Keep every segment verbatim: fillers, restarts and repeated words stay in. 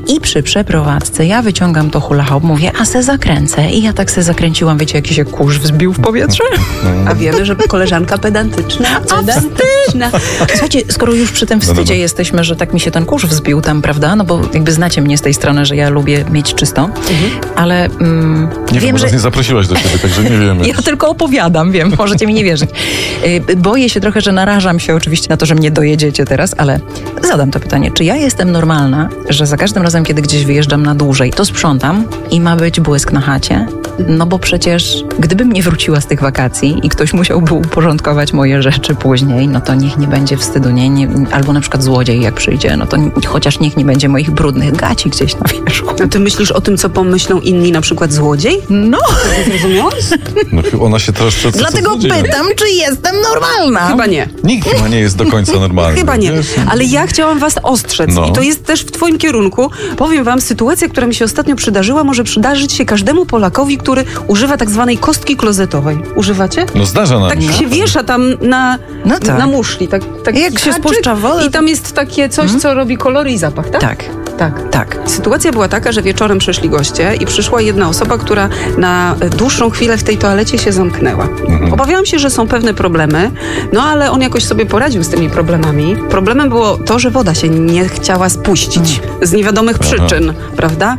I przy przeprowadzce ja wyciągam to hula hop, mówię, a se zakręcę. I ja tak se zakręciłam, wiecie, jaki się kurz wzbił w powietrze? A wiemy, że koleżanka pedantyczna. pedantyczna. Słuchajcie, skoro już przy tym wstydzie no, no. jesteśmy, że tak mi się ten kurz wzbił tam, prawda? No bo jakby znacie mnie z tej strony, że ja lubię mieć czysto, mhm. ale mm, nie wiem, wiem, że... nas nie zaprosiłaś do siebie, także nie wiemy. Ja tylko opowiadam, wiem, możecie mi nie wierzyć. Boję się trochę, że narażam się oczywiście na to, że mnie dojedziecie teraz, ale zadam to pytanie. Czy ja jestem normalna, że za każdym razem, kiedy gdzieś wyjeżdżam na dłużej, to sprzątam i ma być błysk na chacie? No bo przecież gdybym nie wróciła z tych wakacji i ktoś musiałby uporządkować moje rzeczy później, no to niech nie będzie wstydu, nie? nie albo na przykład złodziej jak przyjdzie, no to chociaż niech nie będzie moich brudnych gaci gdzieś na wierzchu. A ty myślisz o tym, co pomyślą inni, na przykład złodziej? No. Zrozumiałaś? No ona się teraz... Co, co, Dlatego co pytam, czy jestem normalna. Chyba nie. Nikt chyba nie jest do końca normalny. Chyba nie, wiesz? ale ja chciałam was ostrzec No. i to jest też w twoim kierunku. Powiem wam, sytuacja, która mi się ostatnio przydarzyła, może przydarzyć się każdemu Polakowi, który używa tak zwanej kostki klozetowej. Używacie? No zdarza nam Tak się. się wiesza tam na, No tak. na muszli. Tak, tak Jak się haczyk spuszcza wodę, i tam jest takie coś, Hmm? co robi kolor i zapach, tak? Tak, Tak. tak. Sytuacja była taka, że wieczorem przyszli goście i przyszła jedna osoba, która na dłuższą chwilę w tej toalecie się zamknęła. Mhm. Obawiałam się, że są pewne problemy, no ale on jakoś sobie poradził z tymi problemami. Problemem było to, że woda się nie chciała spuścić z niewiadomych przyczyn, prawda?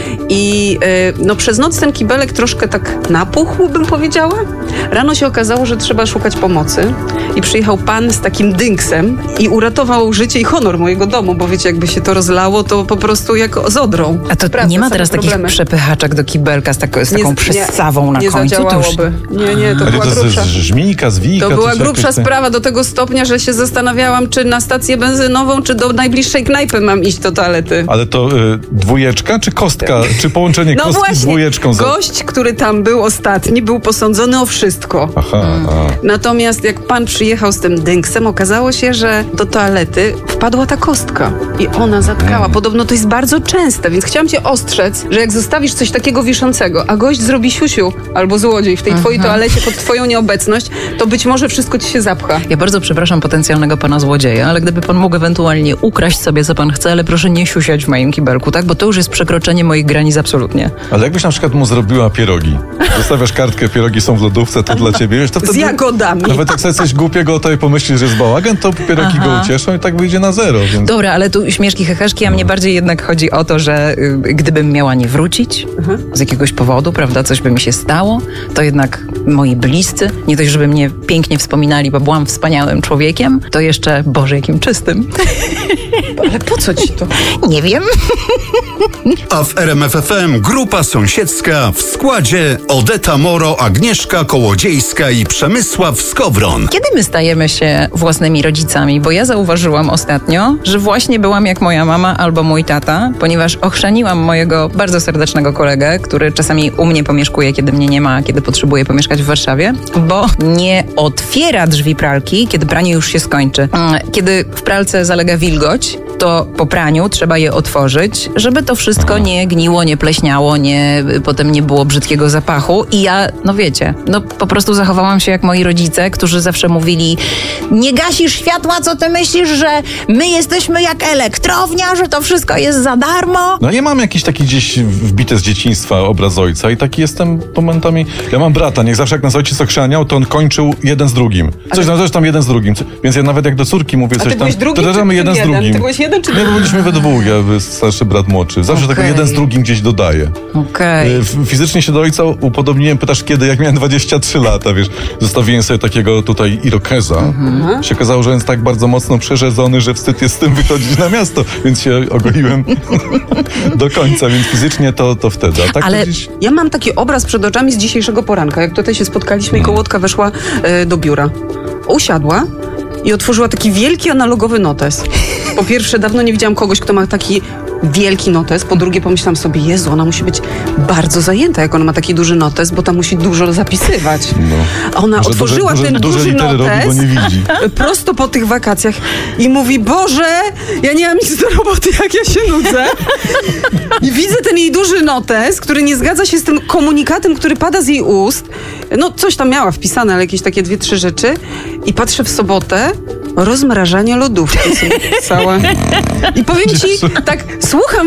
I y, no przez noc ten kibelek troszkę tak napuchł, bym powiedziała. Rano się okazało, że trzeba szukać pomocy i przyjechał pan z takim dynksem i uratował życie i honor mojego domu, bo wiecie, jakby się to rozlało, to po prostu jak z odrą. A to Prawda, nie ma same teraz problemy. takich przepychaczek do kibelka z, tako, z Nie- taką nie- przystawą na nie końcu? To już... zadziałałoby. Nie, nie, to Ale była to grubsza. jest żmijka, zwijka. To była coś grubsza jakieś te- sprawa do tego stopnia, że się zastanawiałam, czy na stację benzynową, czy do najbliższej knajpy mam iść do toalety. Ale to y, dwójeczka czy kostka? Czy połączenie No kostki z właśnie, dwójeczką? Za... gość, który tam był ostatni, był posądzony o wszystko. Aha, a. Natomiast jak pan przyjechał z tym dynksem, okazało się, że do toalety wpadła ta kostka i ona zatkała. Mm. Podobno to jest bardzo częste, więc chciałam cię ostrzec, że jak zostawisz coś takiego wiszącego, a gość zrobi siusiu albo złodziej w tej twojej toalecie pod twoją nieobecność, to być może wszystko ci się zapcha. Ja bardzo przepraszam potencjalnego pana złodzieja, ale gdyby pan mógł ewentualnie ukraść sobie, co pan chce, ale proszę nie siusiać w moim kibelku, tak? Bo to już jest przekroczenie moich granic absolutnie. Ale jakbyś na przykład mu zrobiła pierogi, zostawiasz kartkę, pierogi są w lodówce, to dla ciebie, wiesz, to wtedy... Z jagodami. Nawet jak sobie coś głupiego o tobie pomyślisz, że jest bałagan, to pierogi Aha. go ucieszą i tak wyjdzie na zero, więc... Dobra, ale tu śmieszki, heheszki, a mnie bardziej jednak chodzi o to, że y, gdybym miała nie wrócić z jakiegoś powodu, prawda, coś by mi się stało, to jednak moi bliscy, nie dość, żeby mnie pięknie wspominali, bo byłam wspaniałym człowiekiem, to jeszcze, Boże, jakim czystym. Ale po co ci to? Nie wiem. A w R M F F M grupa sąsiedzka w składzie Odeta Moro, Agnieszka Kołodziejska i Przemysław Skowron. Kiedy my stajemy się własnymi rodzicami? Bo ja zauważyłam ostatnio, że właśnie byłam jak moja mama albo mój tata, ponieważ ochrzaniłam mojego bardzo serdecznego kolegę, który czasami u mnie pomieszkuje, kiedy mnie nie ma, a kiedy potrzebuje pomieszkać w Warszawie, bo nie otwiera drzwi pralki, kiedy pranie już się skończy. Kiedy w pralce zalega wilgoć, to po praniu trzeba je otworzyć, żeby to wszystko nie gniło, nie pleśniało, nie, potem nie było brzydkiego zapachu. I ja, no wiecie, no po prostu zachowałam się jak moi rodzice, którzy zawsze mówili: nie gasisz światła, co ty myślisz, że my jesteśmy jak elektrownia, że to wszystko jest za darmo? No ja mam jakiś taki gdzieś wbity z dzieciństwa obraz ojca i taki jestem momentami... Ja mam brata, niech zawsze jak nas ojciec ochrzaniał, to on kończył jeden z drugim. Coś tam, coś tam jeden z drugim. Więc ja nawet jak do córki mówię A coś ty tam, byłeś drugi, to czy dodamy ty jeden z jeden? drugim. Ty byłeś jeden czy Nie, drugi? bo byliśmy we dwóch, ja starszy brat młodszy. Zawsze Okej. tak jeden z drugim gdzieś dodaje. Okej. Y, f- Fizycznie się do ojca upodobniłem, pytasz kiedy, jak miałem dwadzieścia trzy lata, wiesz. Zostawiłem sobie takiego tutaj irokeza. Mhm. Się okazało, że jest tak bardzo mocno przerzedzony, że wstyd jest z tym wychodzić na miasto, więc się ogoiłem do końca, więc fizycznie to, to wtedy. A tak Ale- to gdzieś... Ja mam taki obraz przed oczami z dzisiejszego poranka, jak tutaj się spotkaliśmy i Kołotka weszła e, do biura. Usiadła i otworzyła taki wielki analogowy notes. Po pierwsze, dawno nie widziałam kogoś, kto ma taki wielki notes. Po drugie, pomyślałam sobie, Jezu, ona musi być bardzo zajęta, jak ona ma taki duży notes, bo tam musi dużo zapisywać. No. A ona Może otworzyła duże, ten duże, duże duży litery notes robi, bo nie widzi. prosto po tych wakacjach i mówi: Boże, ja nie mam nic do roboty, jak ja się nudzę. I widzę ten jej duży notes, który nie zgadza się z tym komunikatem, który pada z jej ust. No, coś tam miała wpisane, ale jakieś takie dwie, trzy rzeczy. I patrzę w sobotę, rozmrażanie lodówki sobie pisała. I powiem ci, tak słucham